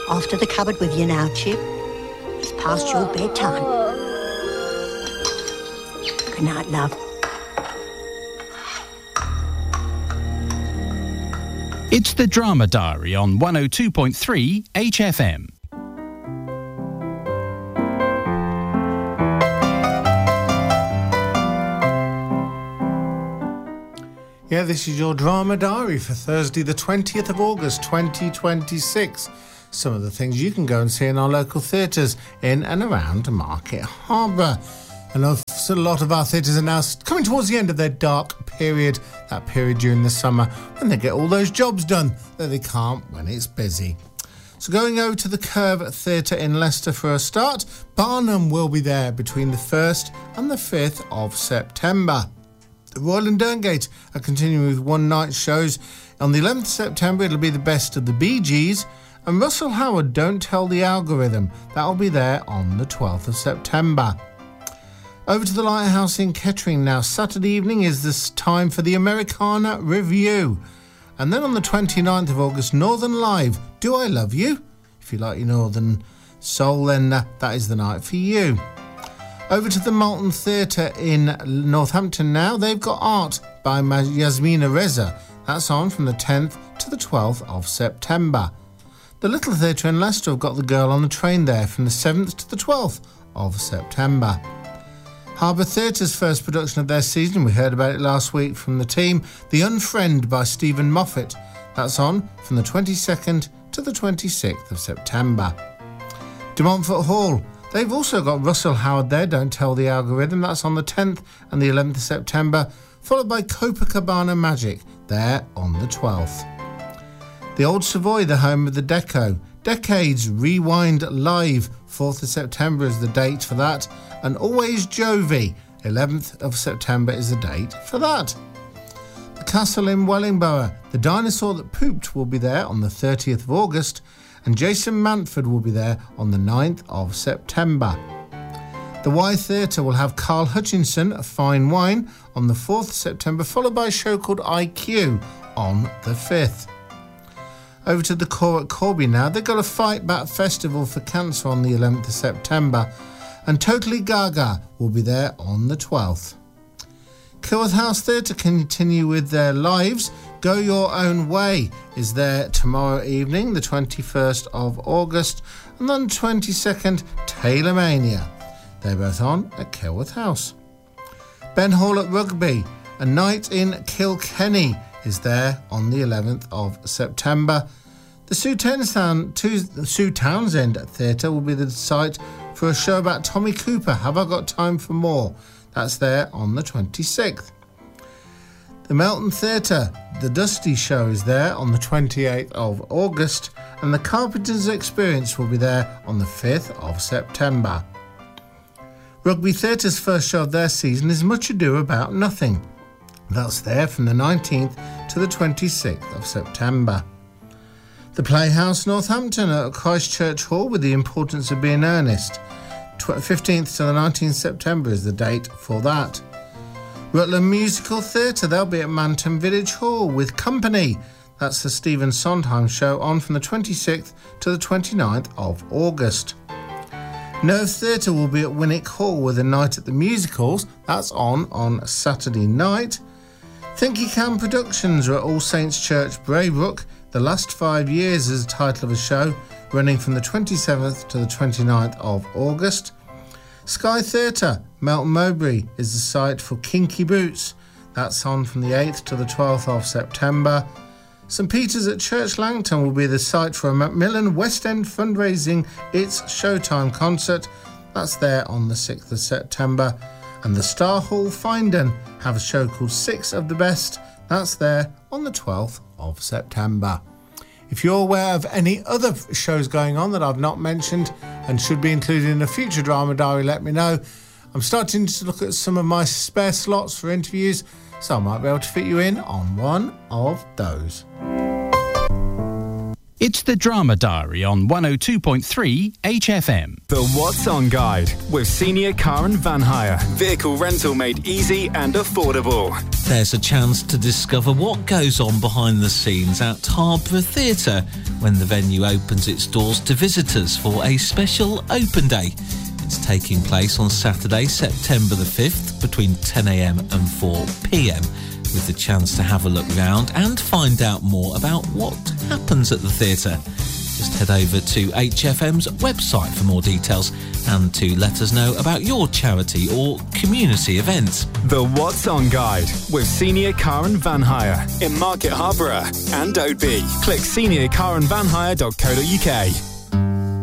Off to the cupboard with you now, Chip. It's past your bedtime. Good night, love. It's the Drama Diary on 102.3 HFM. Yeah, this is your Drama Diary for Thursday the 20th of August 2026. Some of the things you can go and see in our local theatres in and around Market Harbour. I know a lot of our theatres are now coming towards the end of their dark period, that period during the summer when they get all those jobs done that they can't when it's busy. So going over to the Curve Theatre in Leicester for a start, Barnum will be there between the 1st and the 5th of September. The Royal and Derngate are continuing with one-night shows. On the 11th of September, it'll be the best of the Bee Gees, and Russell Howard, Don't Tell the Algorithm. That'll be there on the 12th of September. Over to the Lighthouse in Kettering now. Saturday evening is this time for the Americana Review. And then on the 29th of August, Northern Live, Do I Love You? If you like your Northern soul, then that is the night for you. Over to the Malton Theatre in Northampton now. They've got Art by Yasmina Reza. That's on from the 10th to the 12th of September. The Little Theatre in Leicester have got The Girl on the Train there from the 7th to the 12th of September. Harbour Theatre's first production of their season, we heard about it last week from the team, The Unfriend by Stephen Moffat. That's on from the 22nd to the 26th of September. De Montfort Hall, they've also got Russell Howard there, Don't Tell the Algorithm. That's on the 10th and the 11th of September, followed by Copacabana Magic there on the 12th. The Old Savoy, the home of the Deco. Decades Rewind Live, 4th of September is the date for that. And Always Jovie, 11th of September is the date for that. The Castle in Wellingborough, The Dinosaur That Pooped will be there on the 30th of August. And Jason Manford will be there on the 9th of September. The Y Theatre will have Carl Hutchinson, A Fine Wine, on the 4th of September, followed by a show called IQ on the 5th. Over to the Core at Corby now. They've got a Fight Back Festival for Cancer on the 11th of September. And Totally Gaga will be there on the 12th. Kilworth House Theatre continue with their lives. Go Your Own Way is there tomorrow evening, the 21st of August. And then 22nd, Taylormania. They're both on at Kilworth House. Ben Hall at Rugby. A Night in Kilkenny is there on the 11th of September. The Sue Townsend Theatre will be the site for a show about Tommy Cooper, Have I Got Time for More? That's there on the 26th. The Melton Theatre, The Dusty Show is there on the 28th of August, and the Carpenters Experience will be there on the 5th of September. Rugby Theatre's first show of their season is Much Ado About Nothing. That's there from the 19th to the 26th of September. The Playhouse Northampton at Christchurch Hall with The Importance of Being Earnest. 15th to the 19th September is the date for that. Rutland Musical Theatre, they'll be at Manton Village Hall with Company. That's the Stephen Sondheim show on from the 26th to the 29th of August. Nerve Theatre will be at Winwick Hall with a night at the musicals. That's on Saturday night. Think You Can Productions are at All Saints Church, Braybrook. The Last 5 Years is the title of a show, running from the 27th to the 29th of August. Sky Theatre, Melton Mowbray, is the site for Kinky Boots. That's on from the 8th to the 12th of September. St Peter's at Church Langton will be the site for a Macmillan West End fundraising It's Showtime concert. That's there on the 6th of September. And the Star Hall Findon have a show called Six of the Best. That's there on the 12th of September. If you're aware of any other shows going on that I've not mentioned and should be included in a future Drama Diary, let me know. I'm starting to look at some of my spare slots for interviews, so I might be able to fit you in on one of those. It's the Drama Diary on 102.3 HFM. The What's On Guide with Senior Car and Van Hire. Vehicle rental made easy and affordable. There's a chance to discover what goes on behind the scenes at Harbour Theatre when the venue opens its doors to visitors for a special open day. It's taking place on Saturday, September the 5th, between 10 a.m. and 4 p.m, with the chance to have a look round and find out more about what happens at the theatre. Just head over to HFM's website for more details and to let us know about your charity or community event. The What's On Guide with Senior Car and Van Hire in Market Harborough and Oadby. Click seniorcarandvanhire.co.uk.